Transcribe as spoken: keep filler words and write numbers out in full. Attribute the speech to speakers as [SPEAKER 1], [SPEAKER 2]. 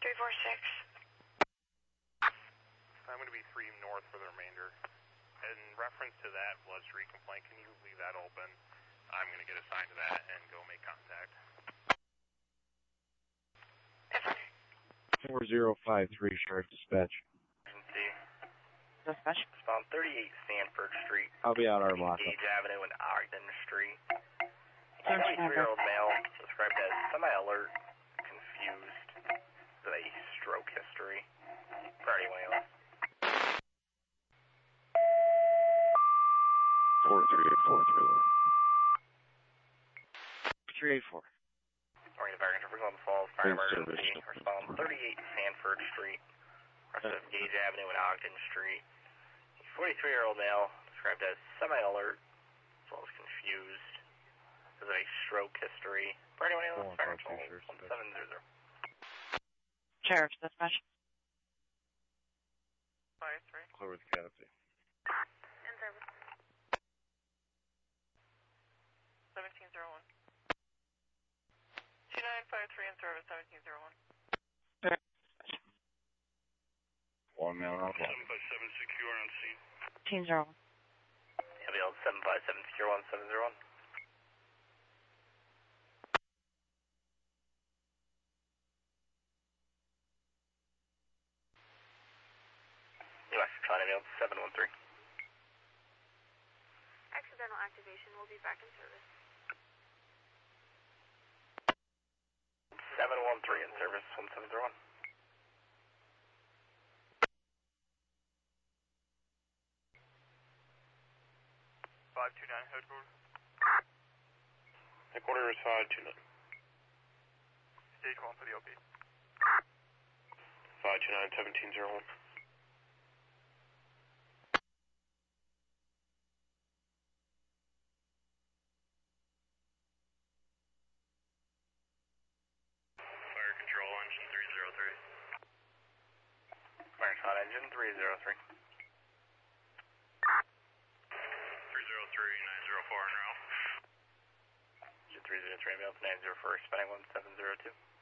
[SPEAKER 1] three four six.
[SPEAKER 2] I'm going to be three north for the remainder. In reference to that Blood Street complaint, can you leave that open? I'm going to get assigned to that and go make contact.
[SPEAKER 3] four zero five three, Sheriff Dispatch.
[SPEAKER 4] Dispatch.
[SPEAKER 5] Respond thirty-eight Sanford Street.
[SPEAKER 3] I'll be out our lockup.
[SPEAKER 5] Gage Avenue and Ogden Street.
[SPEAKER 4] Search
[SPEAKER 5] twenty-three-year-old male described as semi-alert, confused, with a stroke history. Priority one eleven.
[SPEAKER 3] four three eight four three one. three eight four.
[SPEAKER 5] Morning to Barrington for Global Falls, Fire Emergency. Respond thirty-eight Sanford Street. Rest of Gage Avenue and Ogden Street. forty-three-year-old male described as semi-alert, as well as confused, with a stroke history. Priority one eleven, Fire Control one seven zero zero.
[SPEAKER 4] Sheriff Dispatch.
[SPEAKER 5] Fire three.
[SPEAKER 3] Clear with canopy.
[SPEAKER 1] In service.
[SPEAKER 6] seventeen zero one. two nine five three in service, seventeen zero one.
[SPEAKER 3] One man out.
[SPEAKER 2] seven five seven secure on scene.
[SPEAKER 4] seventeen zero one.
[SPEAKER 5] L B L seven five seven secure one seven zero one. U S Tron L B L seven one three.
[SPEAKER 1] Accidental activation will be back in service.
[SPEAKER 5] seven one three in service, one seven zero one.
[SPEAKER 2] five two nine, headquarters.
[SPEAKER 5] Headquarters is five two nine.
[SPEAKER 2] Stage one for the O P.
[SPEAKER 5] five two nine, seventeen zero one.
[SPEAKER 2] Fire control, engine three zero three.
[SPEAKER 5] Fire shot engine three zero three.
[SPEAKER 2] three zero three, nine zero four en route.
[SPEAKER 5] Engine three zero three, L B L nine zero four, spending one seven zero two.